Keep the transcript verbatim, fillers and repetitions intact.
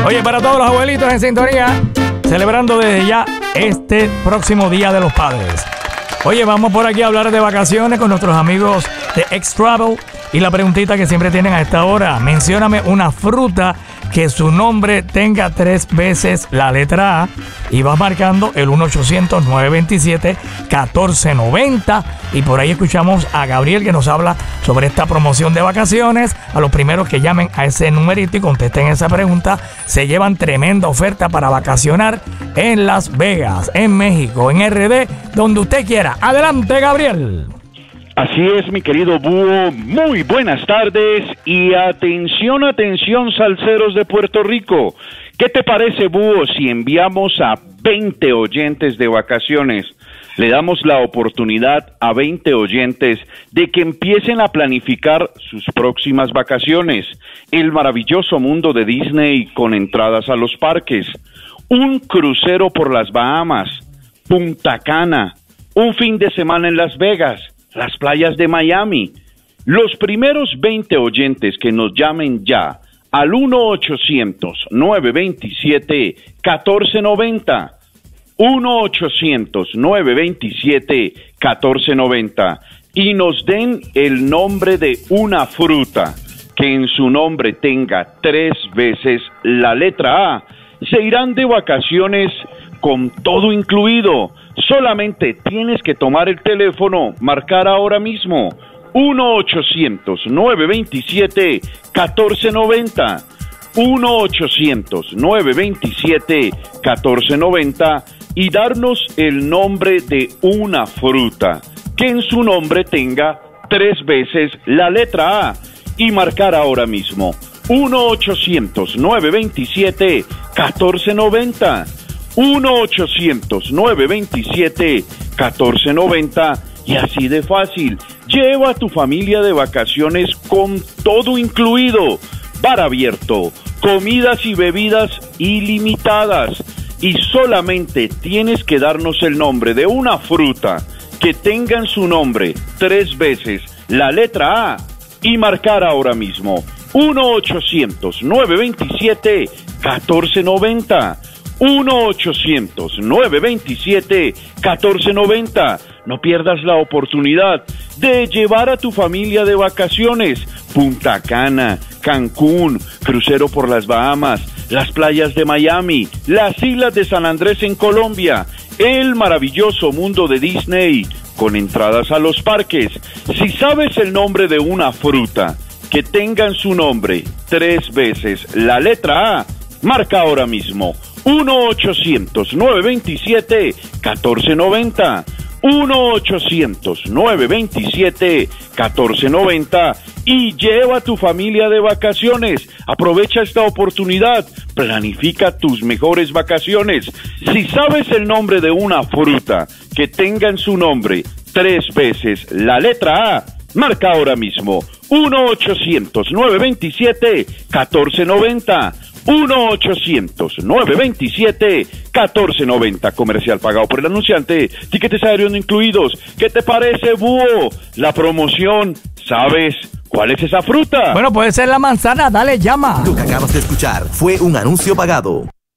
Oye, para todos los abuelitos en sintonía, celebrando desde ya este próximo Día de los Padres. Oye, vamos por aquí a hablar de vacaciones con nuestros amigos de X-Travel. Y la preguntita que siempre tienen a esta hora, mencióname una fruta que su nombre tenga tres veces la letra A, y vas marcando el uno ochocientos, nueve veintisiete, catorce noventa, y por ahí escuchamos a Gabriel que nos habla sobre esta promoción de vacaciones. A los primeros que llamen a ese numerito y contesten esa pregunta, se llevan tremenda oferta para vacacionar en Las Vegas, en México, en R D, donde usted quiera. Adelante, Gabriel. Así es, mi querido Búho, muy buenas tardes y atención, atención, salseros de Puerto Rico. ¿Qué te parece, Búho, si enviamos a veinte oyentes de vacaciones? Le damos la oportunidad a veinte oyentes de que empiecen a planificar sus próximas vacaciones. El maravilloso mundo de Disney con entradas a los parques, un crucero por las Bahamas, Punta Cana, un fin de semana en Las Vegas, las playas de Miami. Los primeros veinte oyentes que nos llamen ya al uno ochocientos, nueve veintisiete, catorce noventa, uno ochocientos, nueve veintisiete, catorce noventa, y nos den el nombre de una fruta que en su nombre tenga tres veces la letra A, se irán de vacaciones con todo incluido. Solamente tienes que tomar el teléfono, marcar ahora mismo uno ochocientos, nueve veintisiete, catorce noventa, uno ochocientos, nueve veintisiete, catorce noventa, y darnos el nombre de una fruta que en su nombre tenga tres veces la letra A, y marcar ahora mismo uno ochocientos, nueve veintisiete, catorce noventa, uno ochocientos, nueve veintisiete, catorce noventa, y así de fácil. Lleva a tu familia de vacaciones con todo incluido, bar abierto, comidas y bebidas ilimitadas, y solamente tienes que darnos el nombre de una fruta que tenga en su nombre tres veces la letra A, y marcar ahora mismo uno ochocientos, nueve veintisiete, catorce noventa, uno ochocientos, nueve veintisiete, catorce noventa. No pierdas la oportunidad de llevar a tu familia de vacaciones. Punta Cana, Cancún, crucero por las Bahamas, las playas de Miami, las islas de San Andrés en Colombia, el maravilloso mundo de Disney con entradas a los parques. Si sabes el nombre de una fruta que tenga en su nombre tres veces la letra A, marca ahora mismo uno ochocientos, nueve veintisiete, catorce noventa, uno ochocientos, nueve veintisiete, catorce noventa, y lleva a tu familia de vacaciones. Aprovecha esta oportunidad, planifica tus mejores vacaciones. Si sabes el nombre de una fruta que tenga en su nombre tres veces la letra A, marca ahora mismo uno ochocientos, nueve veintisiete, catorce noventa, uno ochocientos, nueve veintisiete, catorce noventa. Comercial pagado por el anunciante, tiquetes aéreos no incluidos. ¿Qué te parece, Búho? La promoción, ¿sabes cuál es esa fruta? Bueno, puede ser la manzana, dale, llama. Lo que acabas de escuchar fue un anuncio pagado.